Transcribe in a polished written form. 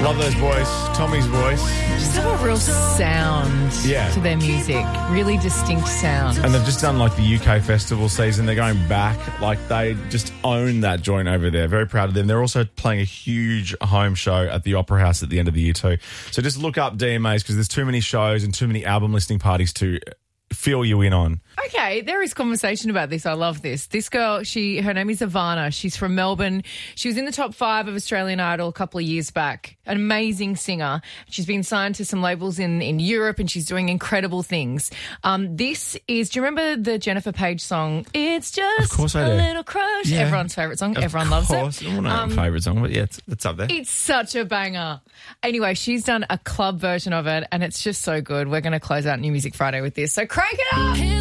Love those boys. Tommy's voice. Just have a real sound to their music. Really distinct sound. And they've just done like the UK festival season. They're going back. Like they just own that joint over there. Very proud of them. They're also playing a huge home show at the Opera House at the end of the year too. So just look up DMAs because there's too many shows and too many album listening parties to fill you in on. Okay, there is conversation about this. I love this. This girl, her name is Ivana. She's from Melbourne. She was in the top 5 of Australian Idol a couple of years back. An amazing singer. She's been signed to some labels in Europe and she's doing incredible things. This is, do you remember the Jennifer Page song, It's Just Of course I do. Little Crush? Yeah. Everyone's favourite song. Everyone loves it. Of course. Well, not my favourite song, but yeah, it's up there. It's such a banger. Anyway, she's done a club version of it and it's just so good. We're going to close out New Music Friday with this. So crank it up!